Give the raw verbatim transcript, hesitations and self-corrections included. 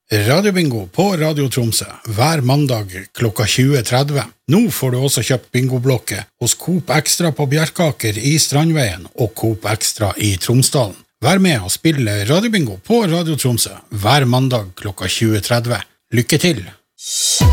Radiobingo på Radio Tromsø hver mandag klokka tjue tretti. Nå får du også kjøpt bingoblokke hos Coop Extra på Bjerkaker i Strandveien og Coop Extra i Tromsdalen. Vær med og spille Radiobingo på Radio Tromsø hver mandag klokka tjue tretti. Lykke til!